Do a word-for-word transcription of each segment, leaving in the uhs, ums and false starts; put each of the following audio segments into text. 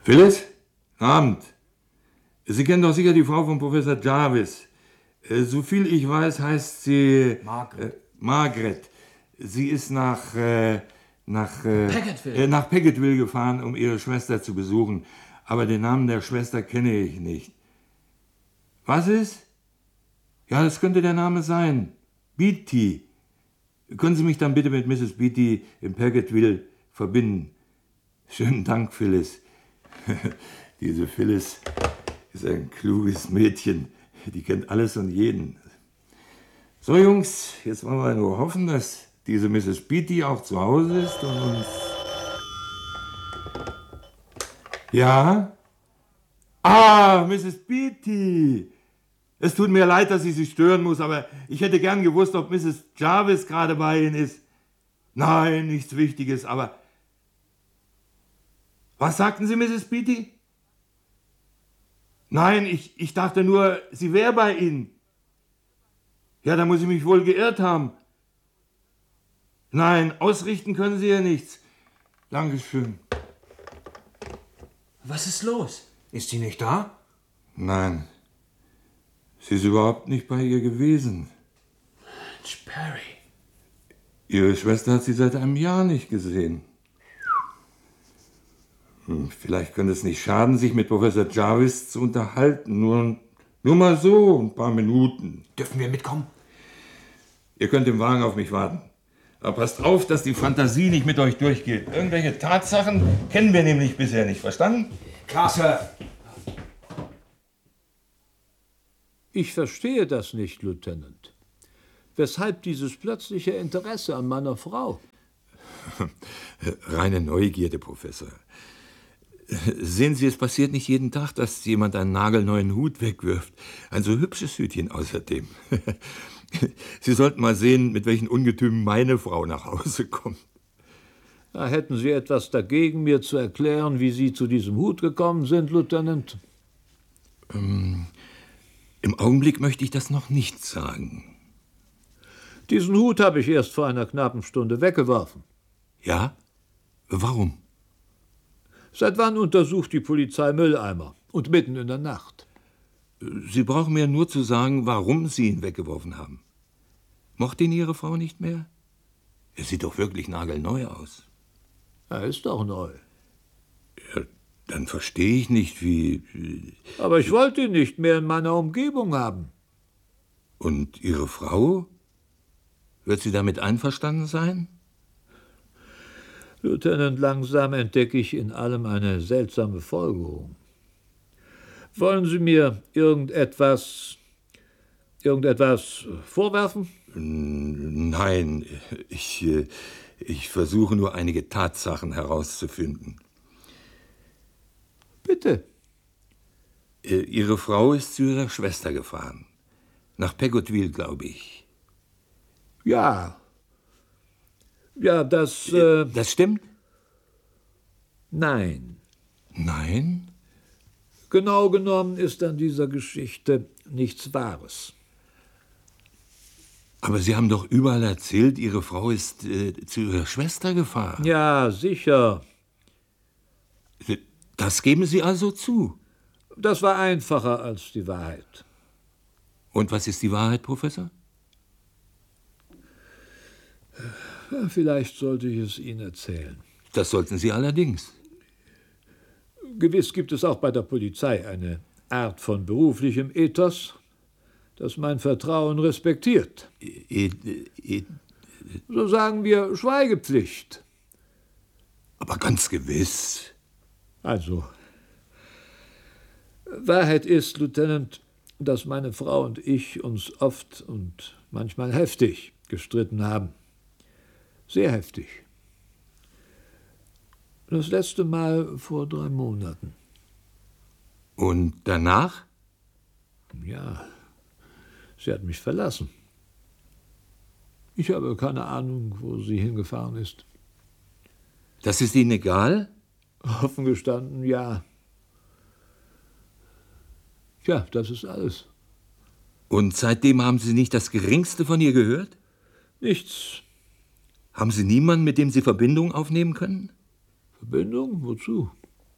Phyllis? Abend. Sie kennen doch sicher die Frau von Professor Jarvis. Äh, soviel ich weiß, heißt sie... Margaret. Äh, Margaret. Sie ist nach... Äh, nach... Äh, Packetville. Äh, nach Packetville gefahren, um ihre Schwester zu besuchen. Aber den Namen der Schwester kenne ich nicht. Was ist? Ja, das könnte der Name sein. Beatty. Können Sie mich dann bitte mit Misses Beatty in Packetville verbinden? Schönen Dank, Phyllis. Diese Phyllis ist ein kluges Mädchen. Die kennt alles und jeden. So, Jungs, jetzt wollen wir nur hoffen, dass diese Misses Beatty auch zu Hause ist und uns... Ja? Ah, Misses Beatty! Es tut mir leid, dass ich Sie stören muss, aber ich hätte gern gewusst, ob Misses Jarvis gerade bei Ihnen ist. Nein, nichts Wichtiges, aber... Was sagten Sie, Misses Beatty? Nein, ich, ich dachte nur, sie wäre bei Ihnen. Ja, da muss ich mich wohl geirrt haben. Nein, ausrichten können Sie ja nichts. Dankeschön. Was ist los? Ist sie nicht da? Nein. Sie ist überhaupt nicht bei ihr gewesen. Mensch, Perry. Ihre Schwester hat sie seit einem Jahr nicht gesehen. Hm, vielleicht könnte es nicht schaden, sich mit Professor Jarvis zu unterhalten. Nur, nur mal so, ein paar Minuten. Dürfen wir mitkommen? Ihr könnt im Wagen auf mich warten. Aber passt auf, dass die Fantasie nicht mit euch durchgeht. Irgendwelche Tatsachen kennen wir nämlich bisher nicht. Verstanden? Klar, Sir. Ich verstehe das nicht, Lieutenant. Weshalb dieses plötzliche Interesse an meiner Frau? Reine Neugierde, Professor. Sehen Sie, es passiert nicht jeden Tag, dass jemand einen nagelneuen Hut wegwirft. Ein so hübsches Hütchen außerdem. Sie sollten mal sehen, mit welchen Ungetümen meine Frau nach Hause kommt. Da hätten Sie etwas dagegen, mir zu erklären, wie Sie zu diesem Hut gekommen sind, Lieutenant? Ähm, Im Augenblick möchte ich das noch nicht sagen. Diesen Hut habe ich erst vor einer knappen Stunde weggeworfen. Ja? Warum? Seit wann untersucht die Polizei Mülleimer? Und mitten in der Nacht? Sie brauchen mir nur zu sagen, warum Sie ihn weggeworfen haben. Mochte ihn Ihre Frau nicht mehr? Er sieht doch wirklich nagelneu aus. Er ist doch neu. Ja, dann verstehe ich nicht, wie... Aber ich wollte ihn nicht mehr in meiner Umgebung haben. Und Ihre Frau? Wird sie damit einverstanden sein? Lieutenant, langsam entdecke ich in allem eine seltsame Folgerung. Wollen Sie mir irgendetwas, irgendetwas vorwerfen? Nein, ich, ich versuche nur einige Tatsachen herauszufinden. Bitte. Ihre Frau ist zu ihrer Schwester gefahren. Nach Packetville, glaube ich. Ja. Ja, das... Äh, das stimmt? Nein. Nein? Genau genommen ist an dieser Geschichte nichts Wahres. Aber Sie haben doch überall erzählt, Ihre Frau ist äh, zu ihrer Schwester gefahren. Ja, sicher. Das geben Sie also zu? Das war einfacher als die Wahrheit. Und was ist die Wahrheit, Professor? Vielleicht sollte ich es Ihnen erzählen. Das sollten Sie allerdings. Gewiss gibt es auch bei der Polizei eine Art von beruflichem Ethos, das mein Vertrauen respektiert. E e so sagen wir Schweigepflicht. Aber ganz gewiss. Also, Wahrheit ist, Lieutenant, dass meine Frau und ich uns oft und manchmal heftig gestritten haben. Sehr heftig. Das letzte Mal vor drei Monaten. Und danach? Ja, sie hat mich verlassen. Ich habe keine Ahnung, wo sie hingefahren ist. Das ist Ihnen egal? Offen gestanden, ja. Ja, das ist alles. Und seitdem haben Sie nicht das Geringste von ihr gehört? Nichts. Haben Sie niemanden, mit dem Sie Verbindung aufnehmen können? Verbindung? Wozu?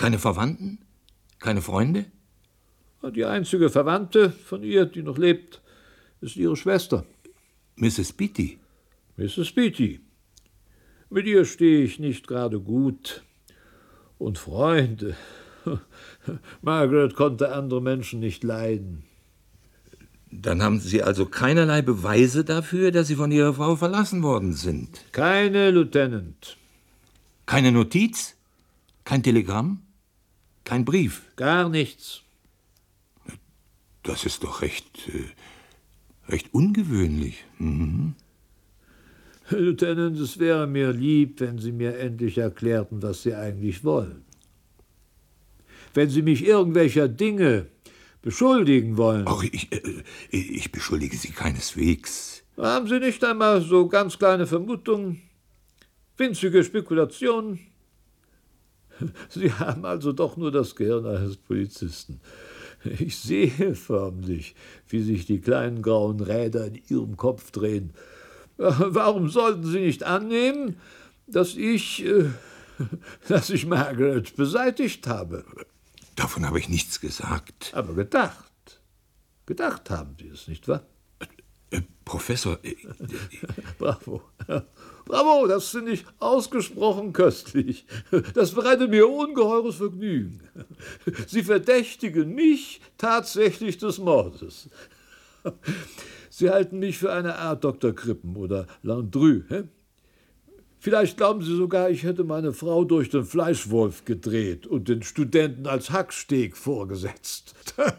Keine Verwandten? Keine Freunde? Die einzige Verwandte von ihr, die noch lebt, ist ihre Schwester. Misses Beatty? Misses Beatty. Mit ihr stehe ich nicht gerade gut. Und Freunde. Margaret konnte andere Menschen nicht leiden. Dann haben Sie also keinerlei Beweise dafür, dass Sie von Ihrer Frau verlassen worden sind? Keine, Lieutenant. Keine Notiz? Kein Telegramm? Kein Brief? Gar nichts. Das ist doch recht, äh, recht ungewöhnlich. Mhm. Lieutenant, es wäre mir lieb, wenn Sie mir endlich erklärten, was Sie eigentlich wollen. Wenn Sie mich irgendwelcher Dinge beschuldigen wollen. Ach, ich, äh, ich beschuldige Sie keineswegs. Haben Sie nicht einmal so ganz kleine Vermutungen, winzige Spekulationen? Sie haben also doch nur das Gehirn eines Polizisten. Ich sehe förmlich, wie sich die kleinen grauen Räder in Ihrem Kopf drehen. Warum sollten Sie nicht annehmen, dass ich, äh, dass ich Margaret beseitigt habe? Davon habe ich nichts gesagt. Aber gedacht. Gedacht haben Sie es, nicht wahr? Äh, Professor... Äh, Bravo. Bravo, das finde ich ausgesprochen köstlich. Das bereitet mir ungeheures Vergnügen. Sie verdächtigen mich tatsächlich des Mordes. Sie halten mich für eine Art Doktor Krippen oder Landru. Hä? Vielleicht glauben Sie sogar, ich hätte meine Frau durch den Fleischwolf gedreht und den Studenten als Hacksteg vorgesetzt.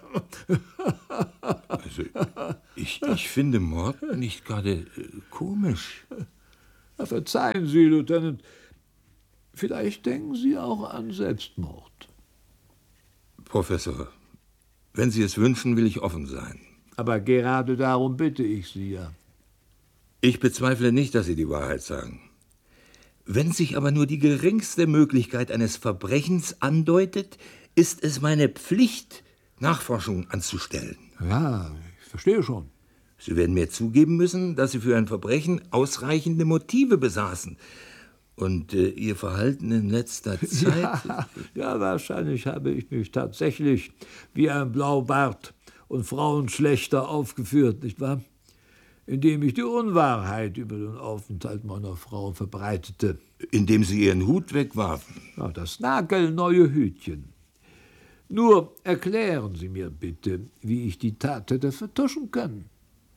Also, ich, ich finde Mord nicht gerade äh, komisch. Na, verzeihen Sie, Lieutenant. Vielleicht denken Sie auch an Selbstmord. Professor, wenn Sie es wünschen, will ich offen sein. Aber gerade darum bitte ich Sie ja. Ich bezweifle nicht, dass Sie die Wahrheit sagen. Wenn sich aber nur die geringste Möglichkeit eines Verbrechens andeutet, ist es meine Pflicht, Nachforschungen anzustellen. Ja, ich verstehe schon. Sie werden mir zugeben müssen, dass Sie für ein Verbrechen ausreichende Motive besaßen. Und äh, Ihr Verhalten in letzter Zeit... Ja, ja, wahrscheinlich habe ich mich tatsächlich wie ein Blaubart und Frauenschlechter aufgeführt, nicht wahr? Indem ich die Unwahrheit über den Aufenthalt meiner Frau verbreitete. Indem Sie Ihren Hut wegwarfen. Ja, das nagelneue Hütchen. Nur erklären Sie mir bitte, wie ich die Tat hätte vertuschen können.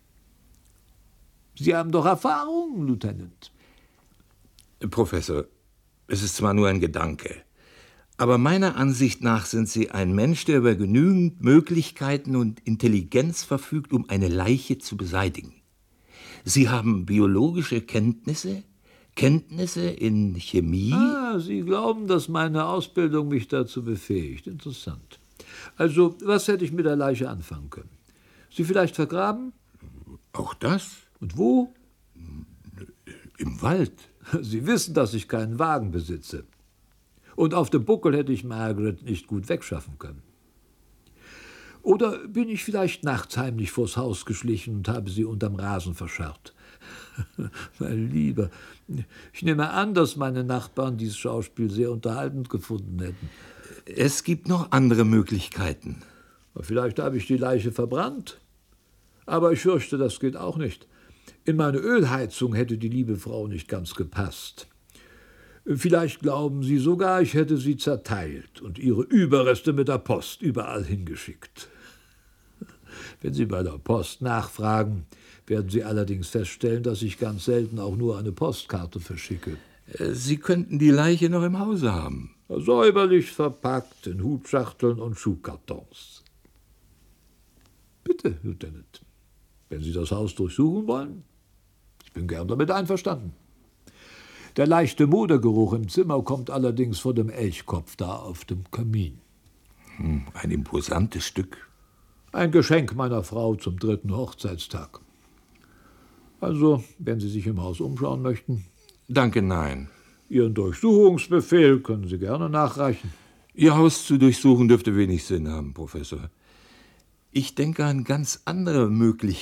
Sie haben doch Erfahrung, Lieutenant. Professor, es ist zwar nur ein Gedanke, aber meiner Ansicht nach sind Sie ein Mensch, der über genügend Möglichkeiten und Intelligenz verfügt, um eine Leiche zu beseitigen. Sie haben biologische Kenntnisse, Kenntnisse in Chemie. Ah, Sie glauben, dass meine Ausbildung mich dazu befähigt. Interessant. Also, was hätte ich mit der Leiche anfangen können? Sie vielleicht vergraben? Auch das? Und wo? Im Wald. Sie wissen, dass ich keinen Wagen besitze. Und auf dem Buckel hätte ich Margaret nicht gut wegschaffen können. Oder bin ich vielleicht nachts heimlich vors Haus geschlichen und habe sie unterm Rasen verscharrt? Mein Lieber, ich nehme an, dass meine Nachbarn dieses Schauspiel sehr unterhaltend gefunden hätten. Es gibt noch andere Möglichkeiten. Vielleicht habe ich die Leiche verbrannt. Aber ich fürchte, das geht auch nicht. In meine Ölheizung hätte die liebe Frau nicht ganz gepasst. Vielleicht glauben Sie sogar, ich hätte sie zerteilt und ihre Überreste mit der Post überall hingeschickt. Wenn Sie bei der Post nachfragen, werden Sie allerdings feststellen, dass ich ganz selten auch nur eine Postkarte verschicke. Sie könnten die Leiche noch im Hause haben. Säuberlich verpackt in Hutschachteln und Schuhkartons. Bitte, Lieutenant, wenn Sie das Haus durchsuchen wollen, ich bin gern damit einverstanden. Der leichte Modergeruch im Zimmer kommt allerdings von dem Elchkopf da auf dem Kamin. Hm, ein imposantes Stück. Ein Geschenk meiner Frau zum dritten Hochzeitstag. Also, wenn Sie sich im Haus umschauen möchten. Danke, nein. Ihren Durchsuchungsbefehl können Sie gerne nachreichen. Ihr Haus zu durchsuchen dürfte wenig Sinn haben, Professor. Ich denke an ganz andere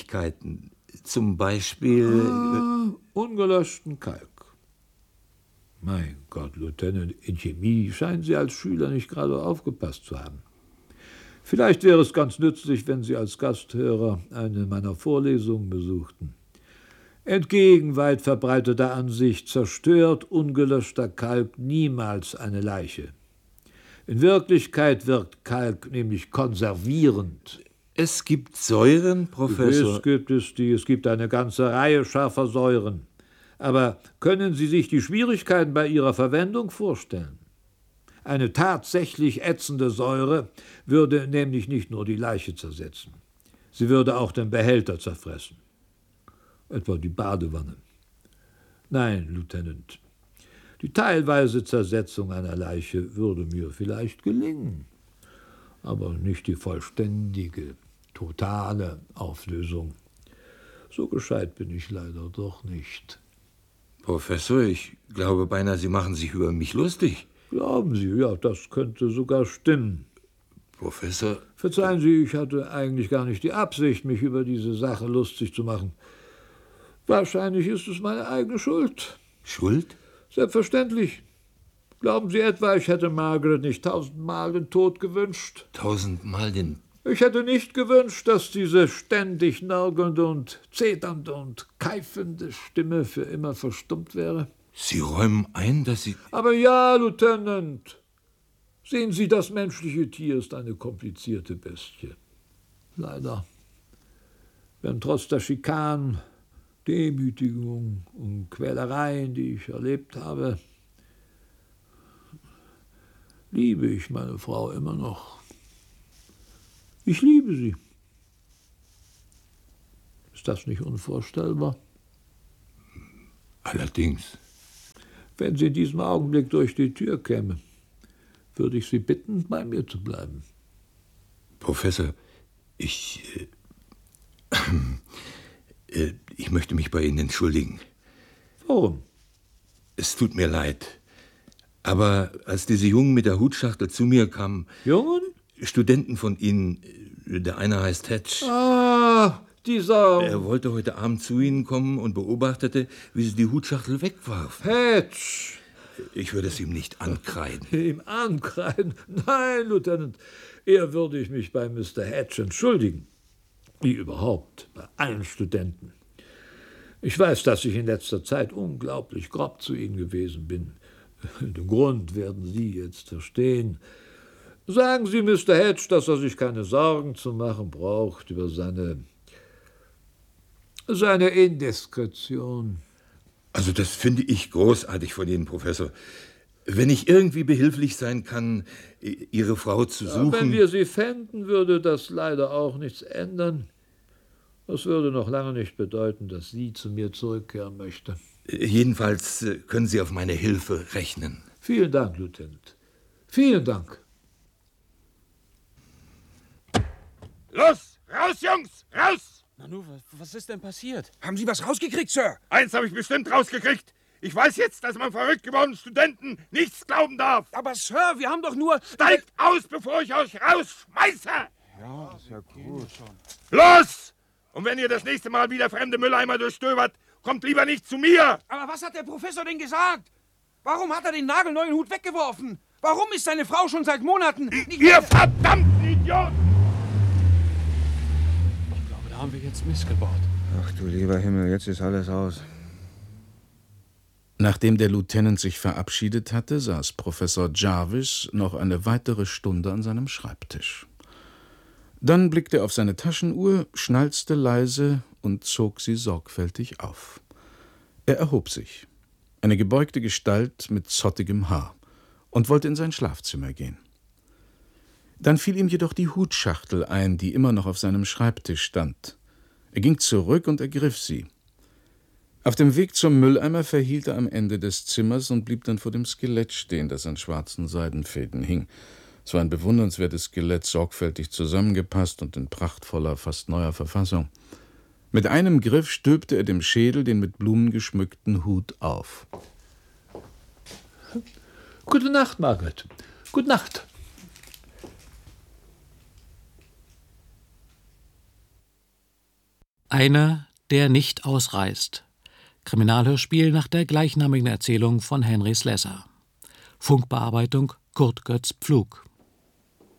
Möglichkeiten. Zum Beispiel... Ah, ungelöschten Kalk. Mein Gott, Lieutenant, in Chemie scheinen Sie als Schüler nicht gerade aufgepasst zu haben. Vielleicht wäre es ganz nützlich, wenn Sie als Gasthörer eine meiner Vorlesungen besuchten. Entgegen weit verbreiteter Ansicht zerstört ungelöschter Kalk niemals eine Leiche. In Wirklichkeit wirkt Kalk nämlich konservierend. Es gibt Säuren, Professor. Es gibt es die, es gibt eine ganze Reihe scharfer Säuren. Aber können Sie sich die Schwierigkeiten bei ihrer Verwendung vorstellen? Eine tatsächlich ätzende Säure würde nämlich nicht nur die Leiche zersetzen. Sie würde auch den Behälter zerfressen. Etwa die Badewanne. Nein, Lieutenant, die teilweise Zersetzung einer Leiche würde mir vielleicht gelingen, aber nicht die vollständige, totale Auflösung. So gescheit bin ich leider doch nicht. Professor, ich glaube beinahe, Sie machen sich über mich lustig. Glauben Sie, ja, das könnte sogar stimmen. Professor? Verzeihen Sie, ich hatte eigentlich gar nicht die Absicht, mich über diese Sache lustig zu machen. Wahrscheinlich ist es meine eigene Schuld. Schuld? Selbstverständlich. Glauben Sie etwa, ich hätte Margaret nicht tausendmal den Tod gewünscht? Tausendmal den... Ich hätte nicht gewünscht, dass diese ständig nörgelnde und zeternde und keifende Stimme für immer verstummt wäre. Sie räumen ein, dass Sie... Aber ja, Lieutenant, sehen Sie, das menschliche Tier ist eine komplizierte Bestie. Leider. Wenn trotz der Schikanen, Demütigung und Quälereien, die ich erlebt habe, liebe ich meine Frau immer noch. Ich liebe sie. Ist das nicht unvorstellbar? Allerdings. Wenn sie in diesem Augenblick durch die Tür käme, würde ich Sie bitten, bei mir zu bleiben. Professor, ich... Äh, äh, ich möchte mich bei Ihnen entschuldigen. Warum? Es tut mir leid. Aber als diese Jungen mit der Hutschachtel zu mir kamen... Jungen? Studenten von Ihnen, der eine heißt Hedge. Ah, dieser... Er wollte heute Abend zu Ihnen kommen und beobachtete, wie Sie die Hutschachtel wegwarfen. Hedge! Ich würde es ihm nicht ankreiden. Ihm ankreiden? Nein, Lieutenant. Eher würde ich mich bei Mister Hedge entschuldigen. Wie überhaupt, bei allen Studenten. Ich weiß, dass ich in letzter Zeit unglaublich grob zu Ihnen gewesen bin. Den Grund werden Sie jetzt verstehen. Sagen Sie Mister Hedge, dass er sich keine Sorgen zu machen braucht über seine, seine Indiskretion. Also das finde ich großartig von Ihnen, Professor. Wenn ich irgendwie behilflich sein kann, Ihre Frau zu suchen... Ja, wenn wir sie fänden, würde das leider auch nichts ändern. Das würde noch lange nicht bedeuten, dass sie zu mir zurückkehren möchte. Jedenfalls können Sie auf meine Hilfe rechnen. Vielen Dank, Lieutenant. Vielen Dank. Los, raus, Jungs, raus! Nanu, was ist denn passiert? Haben Sie was rausgekriegt, Sir? Eins habe ich bestimmt rausgekriegt. Ich weiß jetzt, dass man verrückt gewordenen Studenten nichts glauben darf. Aber Sir, wir haben doch nur... Steigt aus, bevor ich euch rausschmeiße! Ja, ist ja gut. Los! Und wenn ihr das nächste Mal wieder fremde Mülleimer durchstöbert, kommt lieber nicht zu mir! Aber was hat der Professor denn gesagt? Warum hat er den nagelneuen Hut weggeworfen? Warum ist seine Frau schon seit Monaten... nicht Ihr verdammten Idioten! Ich glaube, da haben wir jetzt missgebaut. Ach du lieber Himmel, jetzt ist alles aus. Nachdem der Lieutenant sich verabschiedet hatte, saß Professor Jarvis noch eine weitere Stunde an seinem Schreibtisch. Dann blickte er auf seine Taschenuhr, schnalzte leise und zog sie sorgfältig auf. Er erhob sich, eine gebeugte Gestalt mit zottigem Haar, und wollte in sein Schlafzimmer gehen. Dann fiel ihm jedoch die Hutschachtel ein, die immer noch auf seinem Schreibtisch stand. Er ging zurück und ergriff sie. Auf dem Weg zum Mülleimer verhielt er am Ende des Zimmers und blieb dann vor dem Skelett stehen, das an schwarzen Seidenfäden hing. Es war ein bewundernswertes Skelett, sorgfältig zusammengepasst und in prachtvoller, fast neuer Verfassung. Mit einem Griff stülpte er dem Schädel den mit Blumen geschmückten Hut auf. Gute Nacht, Margaret. Gute Nacht. Einer, der nicht ausreist. Kriminalhörspiel nach der gleichnamigen Erzählung von Henry Slesser. Funkbearbeitung Kurt Götz Pflug.